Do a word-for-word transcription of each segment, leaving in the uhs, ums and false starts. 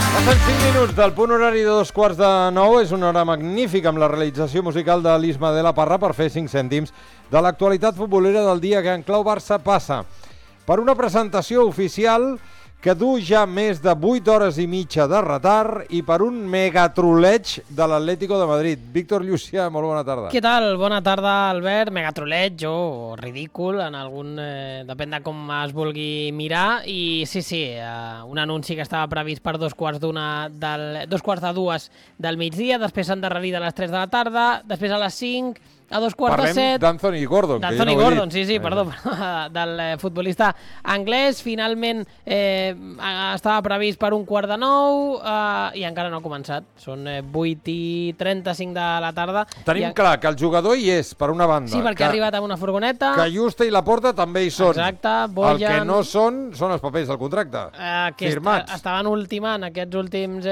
Passen cinc minuts del punt horari de dos quarts de nou. És una hora magnífica amb la realització musical de l'Isma de la Parra per fer cinc cèntims de l'actualitat futbolera del dia que en clau Barça passa per una presentació oficial que du ja més de vuit hores i mitja de retard i per un megatroleig de l'Atlético de Madrid. Víctor Llucià, molt bona tarda. Què tal? Bona tarda, Albert. Megatroleig o ridícul, en algun... Eh, depèn de com es vulgui mirar. I sí, sí, eh, un anunci que estava previst per dos quarts d'una del, dos quarts de dues del migdia, després s'ha endarrerit a les tres de la tarda, després a les cinc... A dos quarts Parlem de set... d'Anthony Gordon. D'Anthony no Gordon, sí, sí, perdó, del eh, futbolista anglès. Finalment eh, estava previst per un quart de nou eh, i encara no ha començat. Són eh, vuit i trenta-cinc de la tarda. Tenim ha... clar que el jugador hi és, per una banda. Sí, perquè que, ha arribat amb una furgoneta. Que Juste i Laporta també hi són. Exacte, Bojan... El que no són, són els papers del contracte. Eh, que firmats. Estaven ultimant aquests últims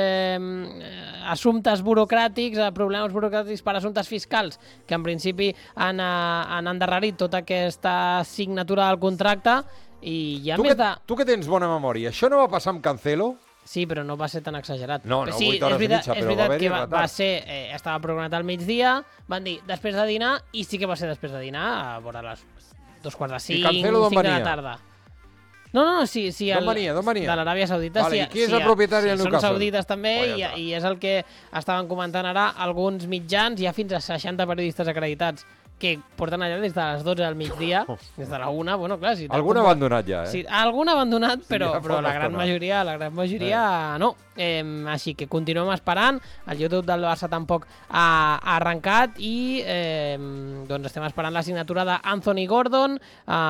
eh, assumptes burocràtics, eh, problemes burocràtics per assumptes fiscals, que en principi han han endarrerit tota aquesta signatura del contracte i hi ha tu més que, de... Tu que tens bona memòria, això no va passar amb Cancelo? Sí, però no va ser tan exagerat. No, no, sí, vuit hores és veritat, i mitja, és però veritat va haver-hi que va, retard. va ser, eh, estava programat al migdia, van dir després de dinar, i sí que va ser després de dinar, a veure les dos quarts de cinc, cinc de la tarda. No, no, sí, sí. D'on venia, d'on venia? De l'Aràbia Saudita. Vale, sí, i qui és sí, el propietari del sí, Newcastle? Són saudites també, oh, ja i, i és el que estaven comentant ara alguns mitjans, hi ha fins a seixanta periodistes acreditats que porten allà des de les dotze del migdia, des de la una, bueno, clar... Si algun ha abandonat ja, eh? Sí, algun ha abandonat, però, sí, ja però la gran estona. majoria, la gran majoria eh. no. Eh, així que continuem esperant, el YouTube del Barça tampoc ha, ha arrencat i eh, doncs estem esperant la signatura d'Anthony Gordon,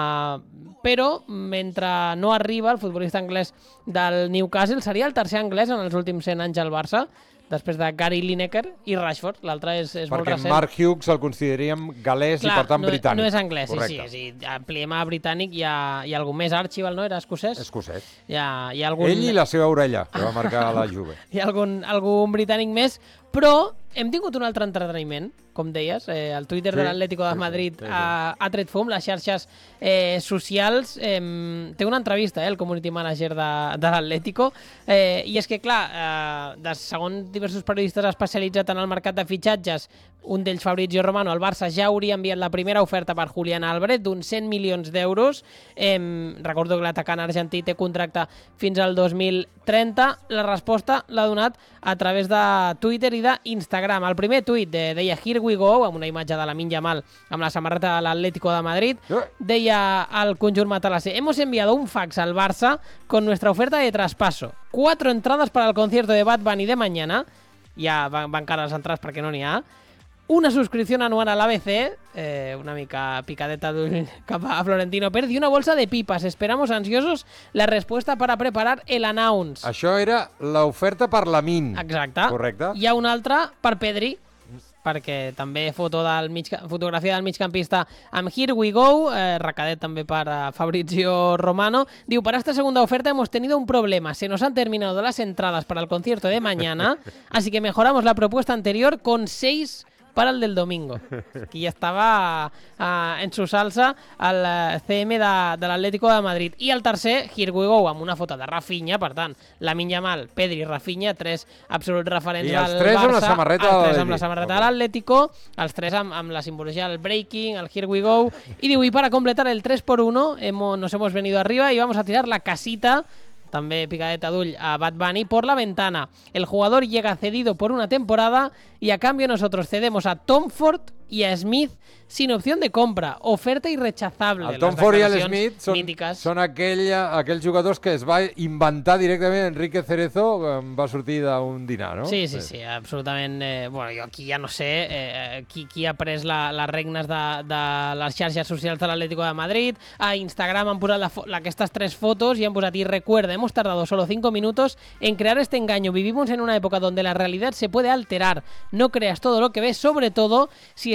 eh, però mentre no arriba el futbolista anglès del Newcastle, seria el tercer anglès en els últims cent anys al Barça, després de Gary Lineker i Rashford. L'altre és, és molt recent. Perquè Mark Hughes el consideraríem galès Clar, i per tant no, britànic. No és anglès, correcte. sí, sí, sí. Ampliem a britànic, hi ha, hi ha algú més. Archibald, no? Era escocès? Escocès. Hi ha, hi ha algun... Ell i la seva orella, que va marcar la Juve. Hi ha algun, algun britànic més, però hem tingut un altre entreteniment, com deies, eh, el Twitter sí, de l'Atlético de Madrid sí, sí, sí. Ha, ha tret fum, les xarxes eh, socials. Eh, té una entrevista, eh, el community manager de, de l'Atlético, eh, i és que, clar, eh, de, segons diversos periodistes especialitzats en el mercat de fitxatges, un d'ells, Fabrizio Romano, el Barça ja hauria enviat la primera oferta per Julián Álvarez d'uns cent milions d'euros. Eh, recordo que l'atacant argentí té contracte fins al dos mil trenta. La resposta l'ha donat a través de Twitter i d'Instagram. El primer tuit de, deia Here we go, amb una imatge de Lamine Yamal amb la samarreta de l'Atlético de Madrid. Deia al conjunt matalasser: hemos enviado un fax al Barça con nuestra oferta de traspaso. Cuatro entradas para el concierto de Bad Bunny de mañana. Ja van, van cara les entrades perquè no n'hi ha. Una suscripción anual a l'A B C, eh, una mica picadeta cap a Florentino Pérez, y una bolsa de pipas. Esperamos ansiosos la respuesta para preparar el announce. Això era l'oferta per Lamine. Exacte. Correcte. Hi ha una altra per Pedri, perquè també foto del mig, fotografia del migcampista amb Here we go, eh, recadet també per uh, Fabrizio Romano. Diu: para esta segunda oferta hemos tenido un problema, se nos han terminado las entradas para el concierto de mañana, así que mejoramos la propuesta anterior con seis para el del domingo. Aquí ja estava uh, en su salsa el C M de, de l'Atlético de Madrid. I el tercer, Here we go, amb una foto de Rafinha, per tant, Lamine Yamal, Pedri i Rafinha, tres absoluts referents del Barça. I els tres amb la samarreta els tres amb la samarreta de l'Atlético, els tres amb, amb la simbologia del breaking, el Here we go, i diu: y para completar el tres por uno, hemos, nos hemos venido arriba y vamos a tirar la casita, també picadeta d'ull a Bad Bunny, por la ventana. El jugador llega cedido por una temporada y a cambio nosotros cedemos a Tom Ford y a Smith sin opción de compra. Oferta irrechazable. El Tom Ford i el Smith són, mítiques. són aquell, aquells jugadors que es va inventar directament Enrique Cerezo, que va sortir d'un dinar, no? Sí, sí, sí, absolutament. Eh, bueno, jo aquí ja no sé eh, qui, qui ha pres la, les regnes de, de les xarxes socials de l'Atlético de Madrid. A Instagram han posat la, la, aquestes tres fotos i han posat: y recuerda, hemos tardado solo cinco minutos en crear este engaño. Vivimos en una época donde la realidad se puede alterar. No creas todo lo que ves, sobre todo si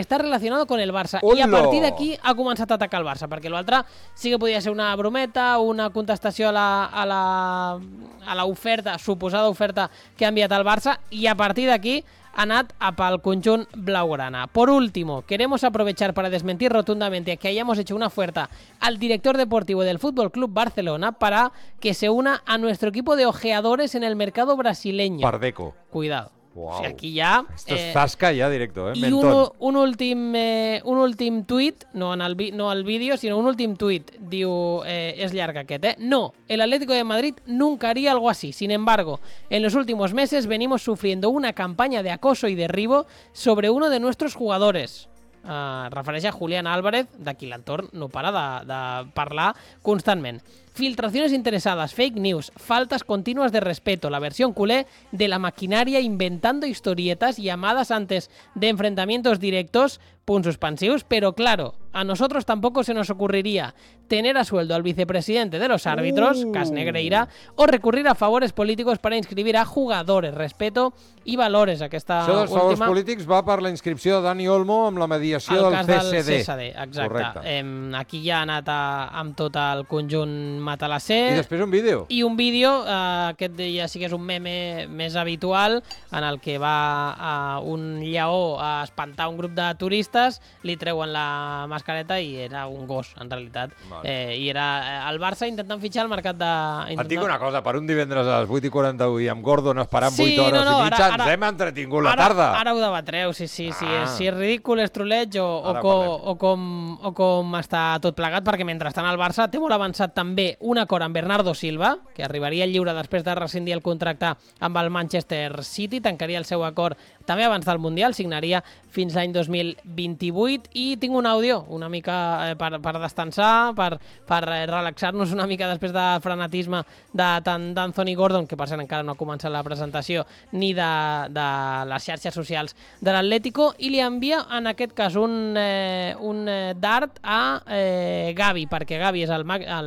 está relacionado con el Barça. Hola. I a partir d'aquí ha començat a atacar el Barça, perquè l'altre sí que podia ser una brometa, una contestació a la, a la, a la oferta, suposada oferta que ha enviat el Barça, i a partir d'aquí ha anat a pel conjunt blaugrana. Por último, queremos aprovechar para desmentir rotundamente que hayamos hecho una oferta al director deportivo del Fútbol Club Barcelona para que se una a nuestro equipo de ojeadores en el mercado brasileño. Pardeco. Cuidado. Wow. O sigui, aquí ja... Esto es zasca ja directo, eh? I un, un, últim, eh, un últim tuit, no en el, vi, no el vídeo, sinó un últim tuit, diu, eh, és llarg aquest, eh? No, el Atlético de Madrid nunca haría algo así. Sin embargo, en los últimos meses venimos sufriendo una campaña de acoso y derribo sobre uno de nuestros jugadores. Uh, refereix a Julián Álvarez, de qui l'entorn no para de, de parlar constantment. Filtraciones interesadas, fake news, faltas continuas de respeto, la versión culé de la maquinaria inventando historietas llamadas antes de enfrentamientos directos, puntos suspensivos, pero claro, a nosotros tampoco se nos ocurriría tener a sueldo al vicepresidente de los árbitros, uh. Cas Negreira, o recurrir a favores políticos para inscribir a jugadores. Respeto i valores, aquesta Això dels última... favors polítics va per la inscripció de Dani Olmo amb la mediació el del cas C S D. del C S D, exacte. Eh, aquí ja ha anat a, amb tot el conjunt matalasser. I després un vídeo. I un vídeo, eh, aquest ja sí que és un meme més habitual, en el que va eh, un lleó a espantar un grup de turistes, li treuen la mascareta i era un gos, en realitat. Vale. Eh, I era el Barça intentant fitxar al mercat de... Et dic una cosa, per un divendres a les vuit i quaranta-u i amb Gordon esperant sí, vuit hores no, no, i mitja, ara, ara, ens hem entretingut la ara, tarda. Ara ho debatreu, sí, sí, sí. Ah. Si és ridícul, és troleig o, o, co, o, com, o com està tot plegat, perquè mentrestant el Barça té molt avançat també un acord amb Bernardo Silva, que arribaria lliure després de rescindir el contracte amb el Manchester City, tancaria el seu acord també abans del Mundial, signaria fins l'any dos mil vint-i-vuit, i tinc un àudio una mica eh, per, per descansar, per, per eh, relaxar-nos una mica després del frenetisme de tant d'Anthony Gordon, que per cert encara no ha començat la presentació, ni de, de les xarxes socials de l'Atlético, i li envia en aquest cas un, eh, un eh, dart a eh, Gavi, perquè Gavi és el,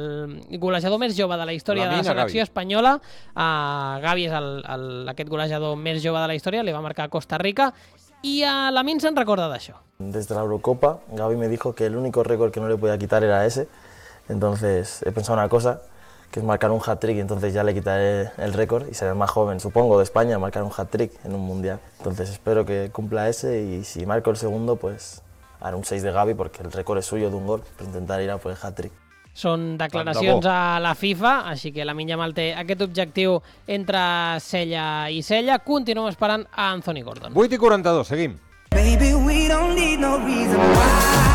el golejador més jove de la història la de la selecció Gavi. espanyola. Uh, Gavi és el, el, aquest golejador més jove de la història, li va marcar a Costa Rica, y a Lamine se'n recorda d'això. Desde la Eurocopa, Gavi me dijo que el único récord que no le podía quitar era ese, entonces he pensado una cosa, que es marcar un hat-trick, y entonces ya le quitaré el récord y seré el más joven, supongo, de España, marcar un hat-trick en un mundial. Entonces espero que cumpla ese, y si marco el segundo, pues haré un seis de Gavi, porque el récord es suyo de un gol, pero intentar ir a por el hat-trick. Són declaracions a la FIFA, així que Lamine Yamal té aquest objectiu entre cella i cella. Continuem esperant a Anthony Gordon. vuit i quaranta-dos, seguim. Baby, we don't need no reason why.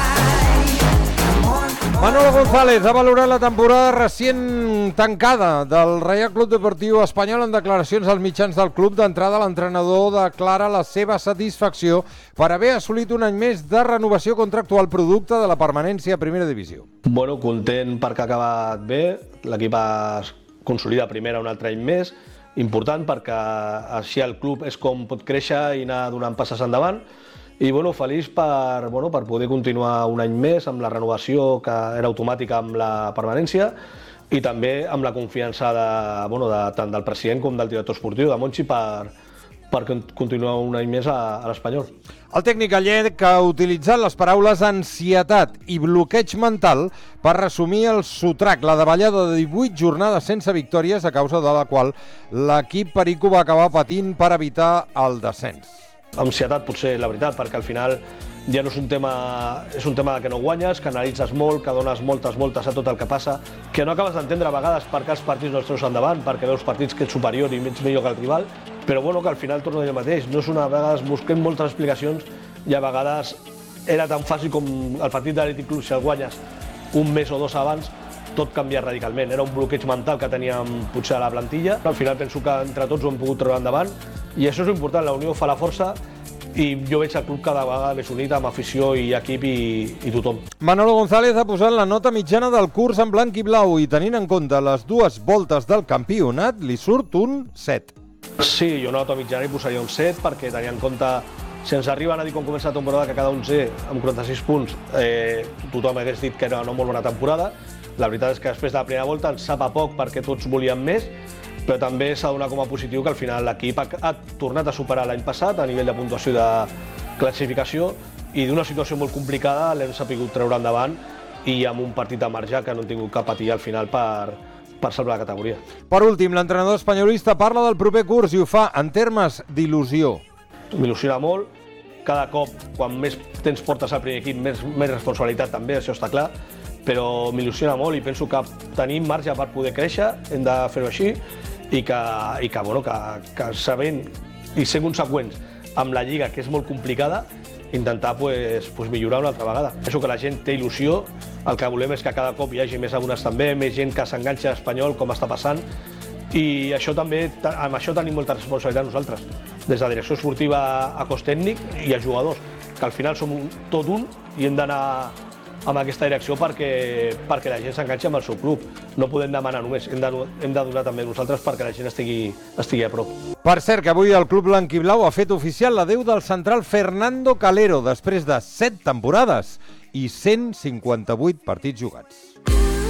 Manolo González ha valorat la temporada recient tancada del Reial Club Deportiu Espanyol. En declaracions als mitjans del club d'entrada, l'entrenador declara la seva satisfacció per haver assolit un any més de renovació contractual producte de la permanència a primera divisió. Bueno, content perquè ha acabat bé, l'equip es consolida a primera un altre any més, important perquè així el club és com pot créixer i anar donant passes endavant. I bueno, feliç per, bueno, per poder continuar un any més amb la renovació que era automàtica amb la permanència, i també amb la confiança de, bueno, de, tant del president com del director esportiu, de Monchi, per, per continuar un any més a, a l'Espanyol. El tècnic gallec ha utilitzat les paraules ansietat i bloqueig mental per resumir el sotrac, la davallada de divuit jornades sense victòries, a causa de la qual l'equip perico va acabar patint per evitar el descens. Ansietat potser, la veritat, perquè al final ja no és un tema, és un tema que no guanyes, que analitzes molt, que dones moltes voltes a tot el que passa, que no acabes d'entendre a vegades per què els partits no els treus endavant, perquè veus partits que ets superior i ets millor que el rival, però bueno, que al final torno a dir el mateix, no és una, a vegades busquem moltes explicacions i a vegades era tan fàcil com el partit de l'Atlètic Club, si el guanyes un mes o dos abans, tot canvia radicalment. Era un bloqueig mental que teníem potser a la plantilla. Al final penso que entre tots ho hem pogut treure endavant i això és important, la unió fa la força, i jo veig el club cada vegada més unit amb afició i equip i, i tothom. Manolo González ha posat la nota mitjana del curs en blanc i blau i tenint en compte les dues voltes del campionat li surt un set. Sí, jo una nota mitjana hi posaria un set perquè tenia en compte, si ens arriben a dir com comença la temporada que cada onzè amb quaranta-sis punts, eh, tothom hagués dit que era una molt bona temporada. La veritat és que després de la primera volta ens sap a poc perquè tots volíem més, però també s'ha de donar com a positiu que al final l'equip ha, ha tornat a superar l'any passat a nivell de puntuació i de classificació, i d'una situació molt complicada l'hem sabut treure endavant i amb un partit a marge que no hem tingut cap patir al final per, per salvar la categoria. Per últim, l'entrenador espanyolista parla del proper curs i ho fa en termes d'il·lusió. M'il·lusiona molt, cada cop, quan més temps portes al primer equip, més, més responsabilitat també, això està clar, però m'il·lusiona molt i penso que tenim marge per poder créixer, hem de fer-ho així, i que, i que, bueno, que, que sabent i ser conseqüents amb la Lliga, que és molt complicada, intentar pues, pues millorar una altra vegada. Penso que la gent té il·lusió, el que volem és que cada cop hi hagi més abones també, més gent que s'enganxa a Espanyol, com està passant, i això també, amb això tenim molta responsabilitat nosaltres, des de direcció esportiva a cos tècnic i a jugadors, que al final som un, tot un i hem d'anar amb aquesta direcció perquè, perquè la gent s'enganxi amb el seu club. No podem demanar només, hem de, hem de donar també nosaltres perquè la gent estigui, estigui a prop. Per cert, que avui el club blanquiblau ha fet oficial l'adeu del central Fernando Calero després de set temporades i cent cinquanta-vuit partits jugats.